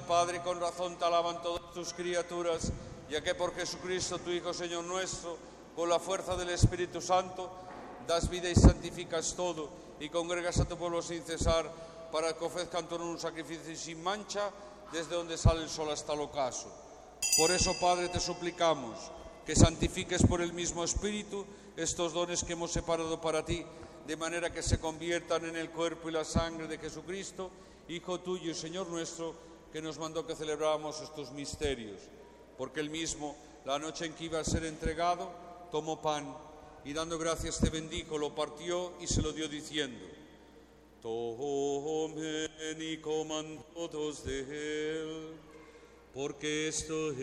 Padre, con razón te alaban todas tus criaturas, ya que por Jesucristo, tu Hijo, Señor nuestro, con la fuerza del Espíritu Santo, das vida y santificas todo, y congregas a tu pueblo sin cesar, para que ofrezcan todo un sacrificio sin mancha, desde donde sale el sol hasta el ocaso. Por eso, Padre, te suplicamos que santifiques por el mismo Espíritu estos dones que hemos separado para ti, de manera que se conviertan en el cuerpo y la sangre de Jesucristo, Hijo tuyo y Señor nuestro, que nos mandó que celebráramos estos misterios. Porque él mismo, la noche en que iba a ser entregado, tomó pan y dando gracias te bendijo, lo partió y se lo dio diciendo: tomen y coman todos de él, porque esto